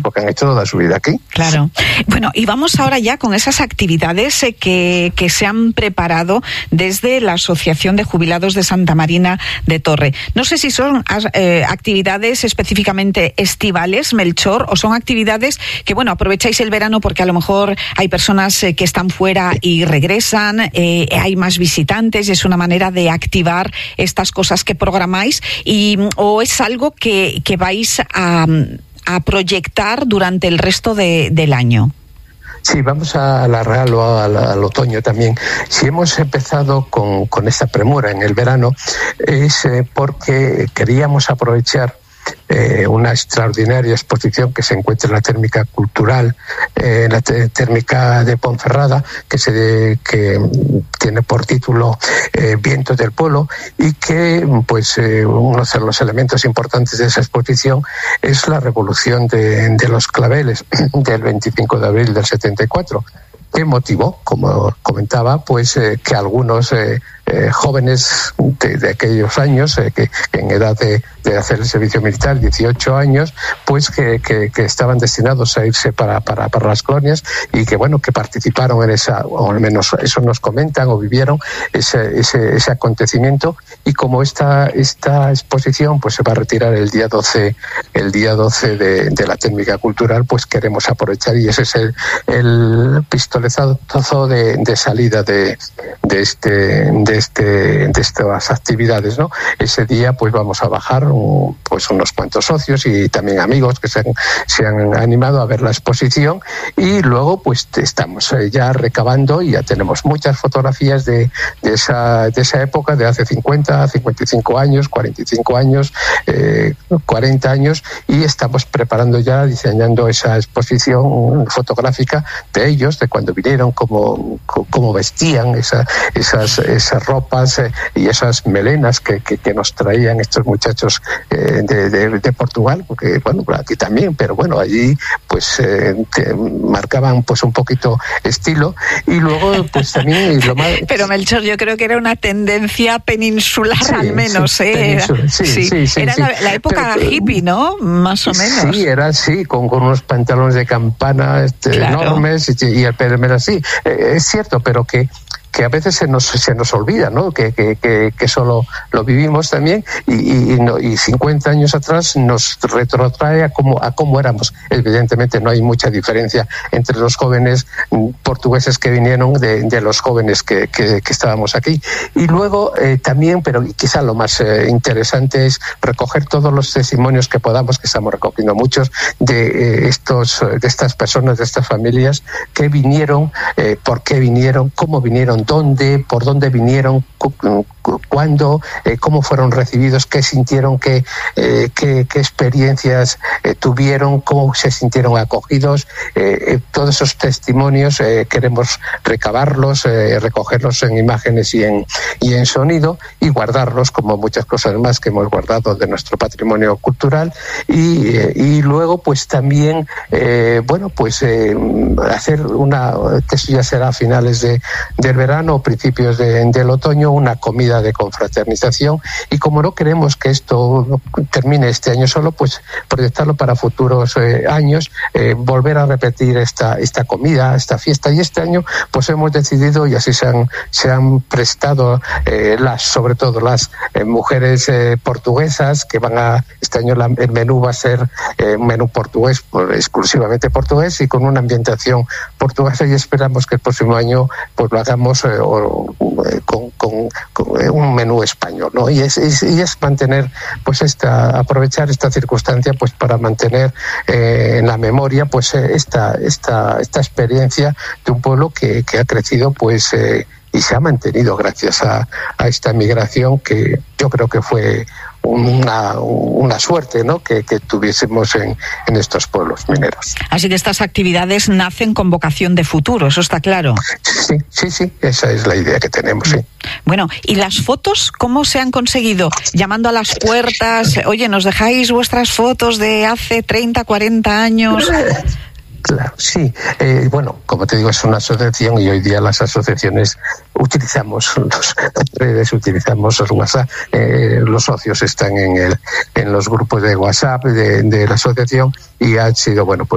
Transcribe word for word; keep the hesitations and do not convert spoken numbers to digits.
porque han hecho toda su vida aquí. Claro. Bueno, y vamos ahora ya con esas actividades eh, que, que se han preparado desde la Asociación de Jubilados de Santa Marina de Torre. No sé si son eh, actividades específicamente estivales, Melchor, o son actividades que, bueno, aprovecháis el verano porque a lo mejor hay personas eh, que están fuera y regresan, eh, hay más visitantes y es una manera de activar estas cosas que programáis, y o es algo que, que vais a, a proyectar durante el resto de, del año. Sí, vamos a alargarlo al, al otoño también. Si hemos empezado con, con esta premura en el verano, es eh, porque queríamos aprovechar Eh, una extraordinaria exposición que se encuentra en la térmica cultural, eh, en la t- térmica de Ponferrada, que se que tiene por título eh, Vientos del Pueblo, y que pues eh, uno de los elementos importantes de esa exposición es la revolución de, de los claveles del veinticinco de abril del setenta y cuatro, que motivó, como comentaba, pues eh, que algunos eh, eh, jóvenes de, de aquellos años, eh, que, que en edad de, de hacer el servicio militar, dieciocho años, pues que, que, que estaban destinados a irse para, para, para las colonias, y que bueno, que participaron en esa, o al menos eso nos comentan, o vivieron ese, ese, ese acontecimiento. Y como esta, esta exposición pues se va a retirar el día doce, el día doce de, de la térmica cultural, pues queremos aprovechar, y ese es el, el pistoletazo de, de salida de, de este, de este, de estas actividades, ¿no? Ese día pues vamos a bajar un, pues unos cuantos socios y también amigos que se han, se han animado a ver la exposición, y luego pues estamos ya recabando y ya tenemos muchas fotografías de, de esa, de esa época, de hace cincuenta, cincuenta y cinco años, cuarenta y cinco años, eh, cuarenta años, y estamos preparando ya, diseñando esa exposición fotográfica de ellos, de cuando vinieron, cómo, cómo vestían esa, esas, esas ropas eh, y esas melenas que, que, que nos traían estos muchachos eh, de, de, de Portugal, porque bueno, aquí también, pero bueno, allí pues eh, marcaban pues un poquito estilo. Y luego pues también lo más... Pero Melchor, yo creo que era una tendencia peninsular, sí, al menos, sí, ¿eh? Peninsular, sí, sí, sí, sí, era sí. La, la época pero, hippie, ¿no? Más o menos. Sí, era así, con, con unos pantalones de campana este, claro. enormes, y, y el pelo era así. Eh, es cierto, pero que que a veces se nos se nos olvida, ¿no? Que que que, que solo lo vivimos también, y y, y, no, y cincuenta años atrás nos retrotrae a cómo a cómo éramos. Evidentemente no hay mucha diferencia entre los jóvenes portugueses que vinieron de, de los jóvenes que, que, que estábamos aquí. Y luego eh, también, pero quizá lo más eh, interesante es recoger todos los testimonios que podamos, que estamos recogiendo muchos, de eh, estos de estas personas, de estas familias que vinieron, eh, por qué vinieron, cómo vinieron, dónde, por dónde vinieron, cu- cuándo, eh, cómo fueron recibidos, qué sintieron, qué, eh, qué, qué experiencias eh, tuvieron, cómo se sintieron acogidos. Eh, eh, todos esos testimonios eh, queremos recabarlos, eh, recogerlos en imágenes y en, y en sonido, y guardarlos, como muchas cosas más que hemos guardado de nuestro patrimonio cultural. Y, eh, y luego pues también eh, bueno pues eh, hacer una, que eso ya será a finales de, del verano o principios de, del otoño, una comida de confraternización. Y como no queremos que esto termine este año solo, pues proyectarlo para futuros eh, años, eh, volver a repetir esta esta comida, esta fiesta. Y este año pues hemos decidido, y así se han se han prestado eh, las sobre todo las eh, mujeres eh, portuguesas, que van a este año la, el menú va a ser eh, un menú portugués, pues, exclusivamente portugués, y con una ambientación portuguesa, y esperamos que el próximo año pues lo hagamos eh, o, eh, con, con, con eh, un menú español, ¿no? Y es, es, y es mantener pues esta aprovechar esta circunstancia pues para mantener eh, en la memoria pues eh, esta esta esta experiencia de un pueblo que, que ha crecido pues eh, y se ha mantenido gracias a, a esta migración, que yo creo que fue una, una suerte, ¿no? que, que tuviésemos en, en estos pueblos mineros. Así que estas actividades nacen con vocación de futuro, eso está claro. Sí, sí, sí, esa es la idea que tenemos, sí. Bueno, ¿y las fotos cómo se han conseguido? Llamando a las puertas, oye, ¿nos dejáis vuestras fotos de hace treinta, cuarenta años? Claro, sí. Eh, bueno, como te digo, es una asociación, y hoy día las asociaciones utilizamos las redes, utilizamos los WhatsApp. Eh, los socios están en el en los grupos de WhatsApp de, de la asociación, y ha sido, bueno, pues